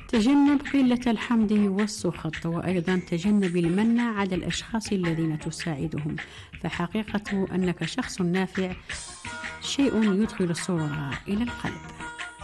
تجنب قلة الحمد والسخط، وأيضا تجنب المن على الأشخاص الذين تساعدهم، فحقيقة أنك شخص نافع شيء يدخل السرور إلى القلب.